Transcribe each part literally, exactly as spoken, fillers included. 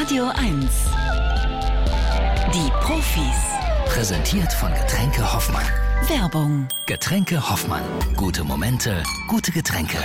Radio eins. Die Profis. Präsentiert von Getränke Hoffmann. Werbung. Getränke Hoffmann. Gute Momente, gute Getränke.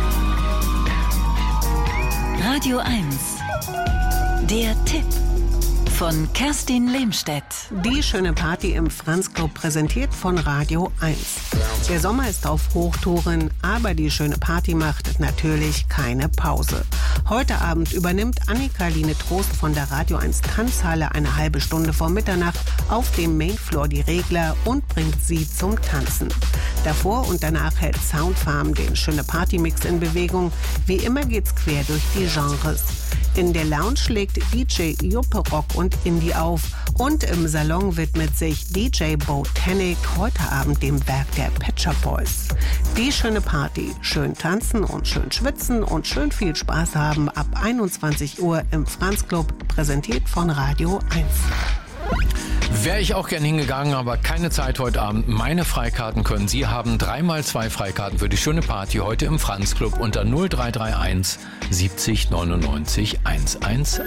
Radio eins. Der Tipp von Kerstin Lehmstedt. Die schöne Party im Franz Club, präsentiert von Radio eins. Der Sommer ist auf Hochtouren, aber die schöne Party macht natürlich keine Pause. Heute Abend übernimmt Annika-Line Trost von der Radio eins Tanzhalle eine halbe Stunde vor Mitternacht auf dem Mainfloor die Regler und bringt sie zum Tanzen. Davor und danach hält Soundfarm den schöne Party-Mix in Bewegung. Wie immer geht's quer durch die Genres. In der Lounge legt D J Juppe Rock und Indie auf und im Salon widmet sich D J Botanic heute Abend dem Werk der Pet Shop Boys. Die schöne Party, schön tanzen und schön schwitzen und schön viel Spaß haben ab einundzwanzig Uhr im Franz Club, präsentiert von Radio eins. Wäre ich auch gern hingegangen, aber keine Zeit heute Abend. Meine Freikarten können Sie haben. Dreimal zwei Freikarten für die schöne Party heute im Franz Club unter null drei drei eins siebzig neunundneunzig hundertundzehn.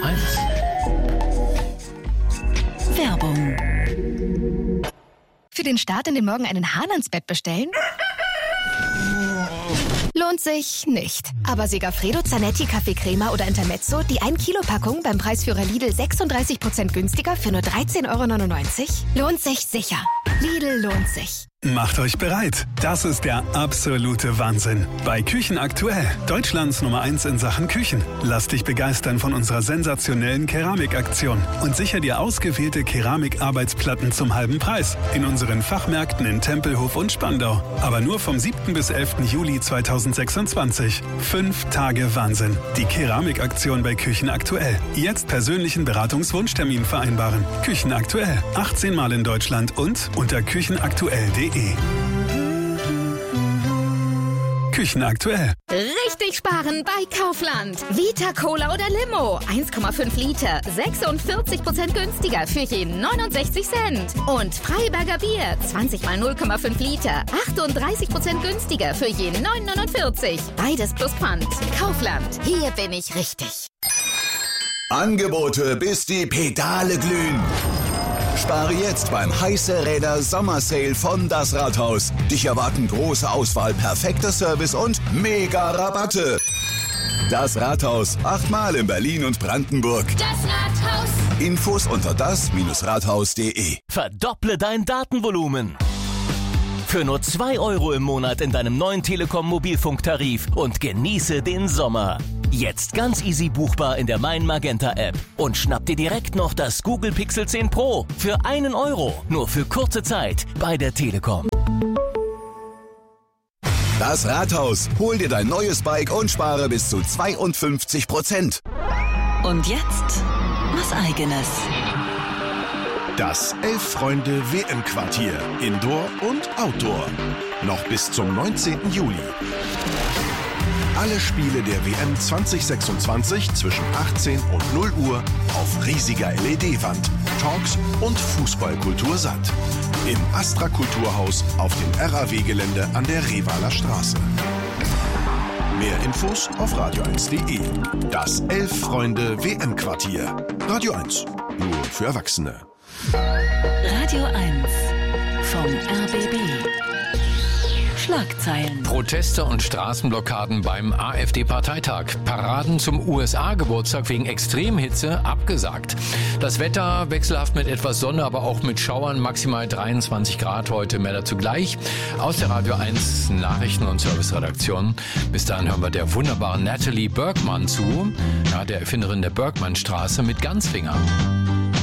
Werbung. Für den Start in den Morgen einen Hahn ans Bett bestellen? Lohnt sich nicht. Aber Segafredo Zanetti Kaffeecrema oder Intermezzo, die ein Kilo Packung beim Preisführer Lidl sechsunddreißig Prozent günstiger für nur dreizehn Euro neunundneunzig? Lohnt sich sicher. Lidl lohnt sich. Macht euch bereit. Das ist der absolute Wahnsinn. Bei Küchen aktuell, Deutschlands Nummer eins in Sachen Küchen. Lass dich begeistern von unserer sensationellen Keramikaktion und sicher dir ausgewählte Keramikarbeitsplatten zum halben Preis in unseren Fachmärkten in Tempelhof und Spandau. Aber nur vom siebten bis elften Juli zweitausendsechsundzwanzig. Fünf Tage Wahnsinn. Die Keramikaktion bei Küchen aktuell. Jetzt persönlichen Beratungswunschtermin vereinbaren. Küchen aktuell. achtzehn Mal in Deutschland und unter küchenaktuell punkt de. Küchen aktuell. Richtig sparen bei Kaufland. Vita Cola oder Limo. eins Komma fünf Liter. sechsundvierzig Prozent günstiger für jeden neunundsechzig Cent. Und Freiberger Bier. zwanzig mal null Komma fünf Liter. achtunddreißig Prozent günstiger für jeden neun neunundvierzig. Beides plus Pfand. Kaufland. Hier bin ich richtig. Angebote, bis die Pedale glühen. Spare jetzt beim Heiße Räder Sommersale von Das Rathaus. Dich erwarten große Auswahl, perfekter Service und mega Rabatte. Das Rathaus, achtmal in Berlin und Brandenburg. Das Rathaus. Infos unter das Rathaus punkt de. Verdopple dein Datenvolumen. Für nur zwei Euro im Monat in deinem neuen Telekom-Mobilfunktarif und genieße den Sommer. Jetzt ganz easy buchbar in der Mein Magenta App. Und schnapp dir direkt noch das Google Pixel zehn Pro für einen Euro. Nur für kurze Zeit bei der Telekom. Das Rathaus. Hol dir dein neues Bike und spare bis zu zweiundfünfzig Prozent. Und jetzt was Eigenes. Das Elf-Freunde-W M-Quartier. Indoor und Outdoor. Noch bis zum neunzehnten Juli. Alle Spiele der W M zwanzig sechsundzwanzig zwischen achtzehn und null Uhr auf riesiger L E D-Wand, Talks und Fußballkultur satt. Im Astra Kulturhaus auf dem R A W-Gelände an der Revaler Straße. Mehr Infos auf radio eins punkt de. Das Elf-Freunde-W M-Quartier. Radio eins. Nur für Erwachsene. Radio eins vom R B B. Schlagzeilen. Proteste und Straßenblockaden beim AfD-Parteitag. Paraden zum U S A-Geburtstag wegen Extremhitze abgesagt. Das Wetter wechselhaft mit etwas Sonne, aber auch mit Schauern. Maximal dreiundzwanzig Grad heute. Mehr dazu gleich aus der Radio eins Nachrichten- und Serviceredaktion. Bis dahin hören wir der wunderbaren Natalie Bergmann zu, ja, der Erfinderin der Bergmannstraße mit Ganzfinger.